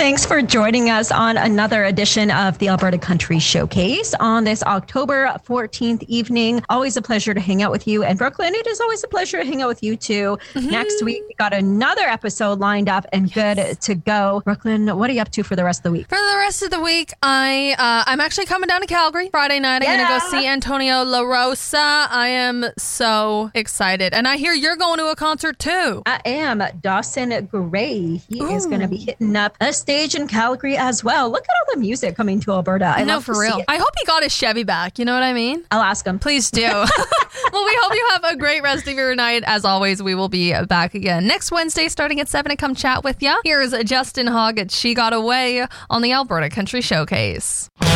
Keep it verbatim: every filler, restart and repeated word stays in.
Thanks for joining us on another edition of the Alberta Country Showcase on this October fourteenth evening. Always a pleasure to hang out with you. And Brooklyn, it is always a pleasure to hang out with you too. Mm-hmm. Next week, we got another episode lined up and good yes. to go. Brooklyn, what are you up to for the rest of the week? For the rest of the week, I, uh, I'm actually coming down to Calgary Friday night. I'm yeah. going to go see Antonio La Rosa. I am so excited. And I hear you're going to a concert too. I am. Dawson Gray. He Ooh. is going to be hitting up a stage in Calgary as well. Look at all the music coming to Alberta. I know, for real. I hope he got his Chevy back. You know what I mean? I'll ask him. Please do. Well, we hope you have a great rest of your night. As always, we will be back again next Wednesday starting at seven to come chat with you. Here's Justin Hogg at She Got Away on the Alberta Country Showcase.